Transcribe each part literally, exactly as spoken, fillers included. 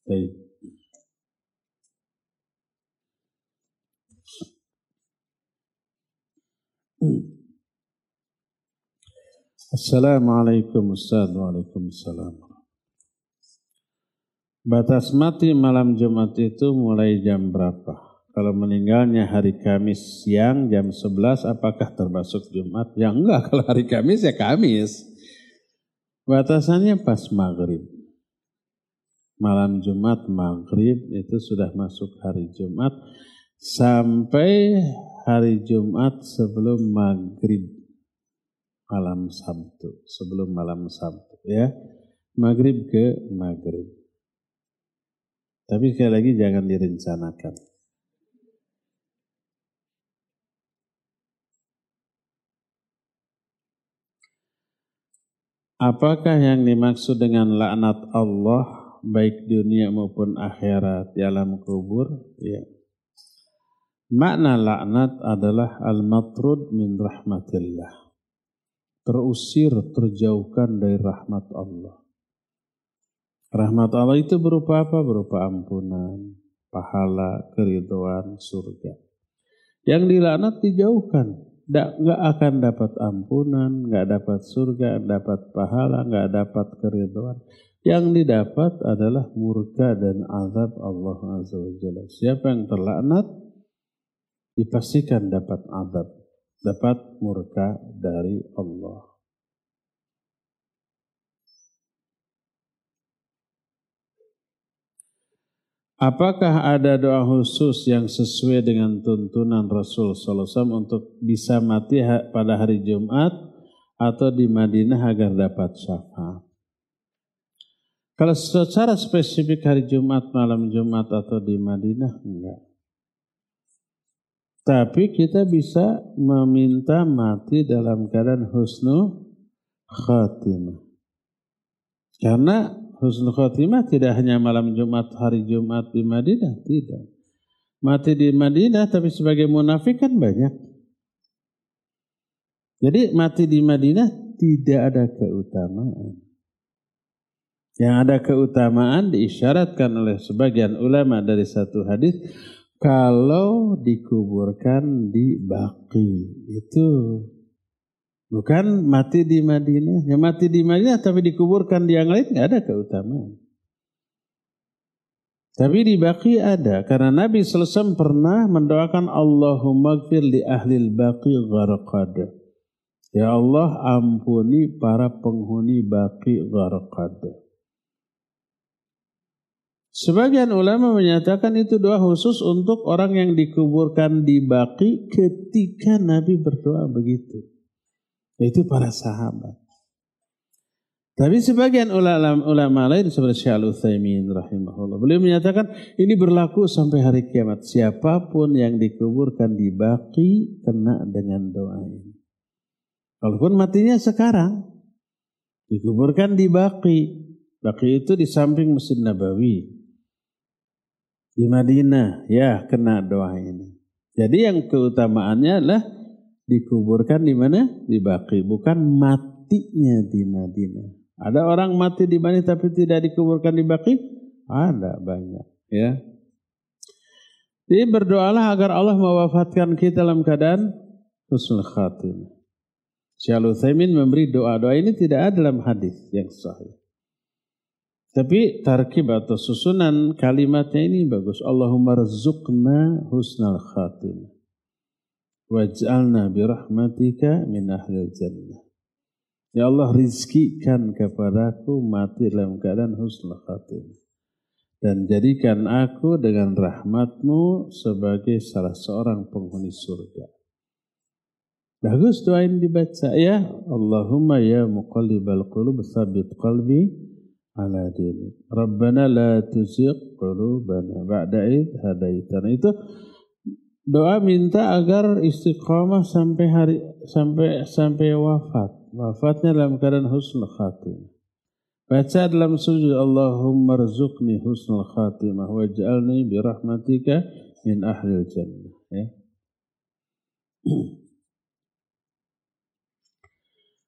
Baik. Assalamualaikum Ustaz. Waalaikumsalam. Batas mati malam Jumat itu mulai jam berapa? Kalau meninggalnya hari Kamis siang jam sebelas, apakah termasuk Jumat? Ya enggak, kalau hari Kamis ya Kamis. Batasannya pas maghrib. Malam Jumat maghrib itu sudah masuk hari Jumat sampai hari Jumat sebelum maghrib malam Sabtu, sebelum malam Sabtu ya, maghrib ke maghrib. Tapi sekali lagi jangan direncanakan. Apakah yang dimaksud dengan laknat Allah baik dunia maupun akhirat di alam kubur? Ya. Makna laknat adalah al-matrud min rahmatillah. Terusir, terjauhkan dari rahmat Allah. Rahmat Allah itu berupa apa? Berupa ampunan, pahala, keridhaan, surga. Yang dilaknat dijauhkan. Nggak akan dapat ampunan, nggak dapat surga, dapat pahala, nggak dapat keridhaan. Yang didapat adalah murka dan azab Allah Azza wa Jalla. Siapa yang terlaknat dipastikan dapat azab, dapat murka dari Allah. Apakah ada doa khusus yang sesuai dengan tuntunan Rasul sallallahu alaihi wasallam untuk bisa mati pada hari Jumat atau di Madinah agar dapat syafaat? Kalau secara spesifik hari Jumat, malam Jumat atau di Madinah, enggak. Tapi kita bisa meminta mati dalam keadaan husnul khatimah. Karena husnul khatimah tidak hanya malam Jumat, hari Jumat di Madinah, tidak. Mati di Madinah tapi sebagai munafik kan banyak. Jadi mati di Madinah tidak ada keutamaan. Yang ada keutamaan diisyaratkan oleh sebagian ulama dari satu hadis, kalau dikuburkan di Baqi itu bukan mati di Madinah. Yang mati di Madinah tapi dikuburkan di yang lain nggak ada keutamaan. Tapi di Baqi ada, karena Nabi sallallahu alaihi wasallam pernah mendoakan Allahumma gfir li ahlil Baqi gharqad. Ya Allah, ampuni para penghuni Baqi gharqad. Sebagian ulama menyatakan itu doa khusus untuk orang yang dikuburkan di Baqi ketika Nabi berdoa begitu. Itu para sahabat. Tapi sebagian ulama, ulama lain seperti Syekh Al-Utsaimin rahimahullah, beliau menyatakan ini berlaku sampai hari kiamat. Siapapun yang dikuburkan di Baqi kena dengan doa ini. Walaupun matinya sekarang, dikuburkan di Baqi. Baqi itu di samping Masjid Nabawi. Di Madinah, ya kena doa ini. Jadi yang keutamaannya adalah dikuburkan di mana? Di Baqi, bukan matinya di Madinah. Ada orang mati di Madinah tapi tidak dikuburkan di Baqi? Ada banyak, ya. Jadi berdoalah agar Allah mewafatkan kita dalam keadaan husnul khatimah. Syekh Al-Utsaimin memberi doa-doa ini tidak ada dalam hadis yang sahih. Tapi tarkib atau susunan kalimatnya ini bagus. Allahumma rzuqna husnal khatimah waj'alna birahmatika min ahlil jannah. Ya Allah, rizkikan kepadaku mati dalam keadaan husnul khatimah dan jadikan aku dengan rahmatmu sebagai salah seorang penghuni surga. Bagus doa ini dibaca ya. Allahumma ya muqallibal qulub tsabbit qalbi ala dinik. Rabbana la tuzigh qulubana ba'da idh hadaitana. Itu doa minta agar istiqamah sampai hari sampai sampai wafat. Wafatnya dalam keadaan husnul khatimah. Baca dalam sujud Allahumma rzuqni husnul khatimah waj'alni bi rahmatika min ahlil jannah ya.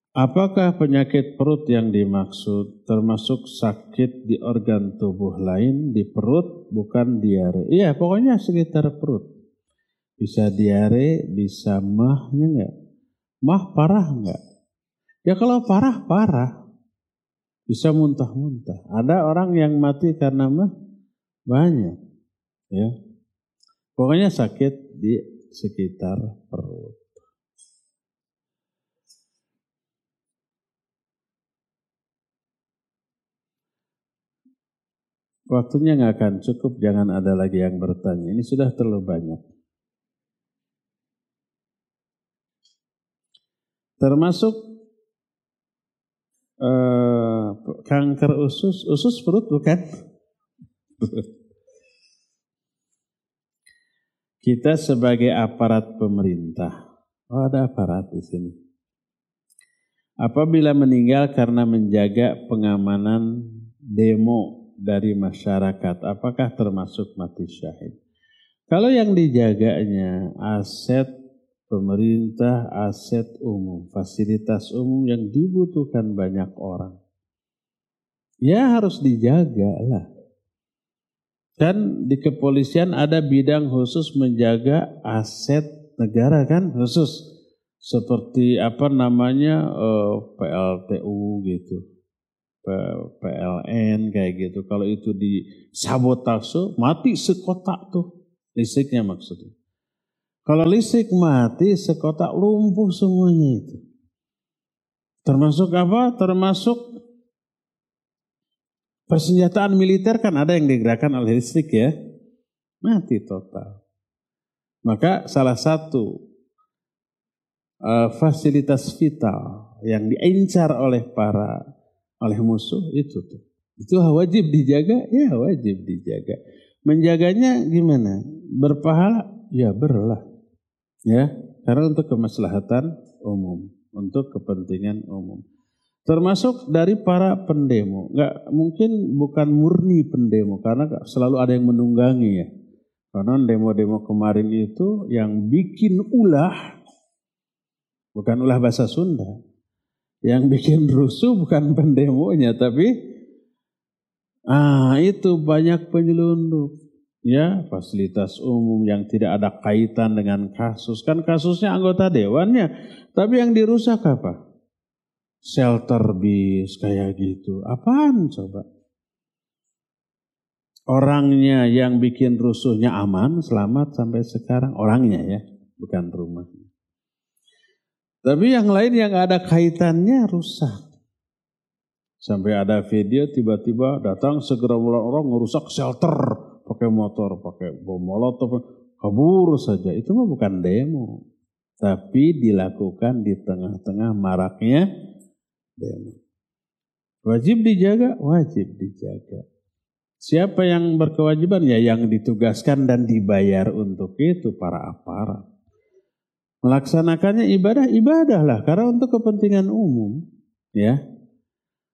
Apakah penyakit perut yang dimaksud termasuk sakit di organ tubuh lain di perut, bukan diare? Iya, pokoknya sekitar perut. Bisa diare, bisa mahnya enggak? Mah parah enggak? Ya kalau parah, parah. Bisa muntah-muntah. Ada orang yang mati karena mah banyak. Ya. Pokoknya sakit di sekitar perut. Waktunya nggak akan cukup, jangan ada lagi yang bertanya. Ini sudah terlalu banyak. Termasuk eh, kanker usus, usus perut bukan? Kita sebagai aparat pemerintah, oh ada aparat di sini. Apabila meninggal karena menjaga pengamanan demo dari masyarakat, apakah termasuk mati syahid? Kalau yang dijaganya aset pemerintah, aset umum, fasilitas umum yang dibutuhkan banyak orang, ya harus dijaga lah. Dan di kepolisian ada bidang khusus menjaga aset negara kan, khusus seperti apa namanya P L T U gitu. P L N kayak gitu. Kalau itu disabotase, mati sekotak tuh listriknya maksudnya. Kalau listrik mati sekotak lumpuh semuanya itu. Termasuk apa? Termasuk persenjataan militer kan ada yang digerakkan oleh listrik ya. Mati total. Maka salah satu uh, fasilitas vital yang diincar oleh para oleh musuh itu tuh. Itu wajib dijaga, ya wajib dijaga. Menjaganya gimana? Berpahala? Ya berlah. Ya, karena untuk kemaslahatan umum, untuk kepentingan umum. Termasuk dari para pendemo. Enggak mungkin bukan murni pendemo karena selalu ada yang menunggangi ya. Karena demo-demo kemarin itu yang bikin ulah bukan ulah bahasa Sunda. Yang bikin rusuh bukan pendemonya, tapi ah itu banyak penyelundup, ya fasilitas umum yang tidak ada kaitan dengan kasus. Kan kasusnya anggota dewannya, tapi yang dirusak apa? Shelter bis kayak gitu. Apaan coba? Orangnya yang bikin rusuhnya aman, selamat sampai sekarang orangnya ya, bukan rumahnya. Tapi yang lain yang ada kaitannya rusak. Sampai ada video tiba-tiba datang segera orang ngerusak shelter pakai motor, pakai bom molotov, kabur saja. Itu mah bukan demo. Tapi dilakukan di tengah-tengah maraknya demo. Wajib dijaga, wajib dijaga. Siapa yang berkewajiban? Ya yang ditugaskan dan dibayar untuk itu, para aparat. Melaksanakannya ibadah, ibadah lah karena untuk kepentingan umum, ya.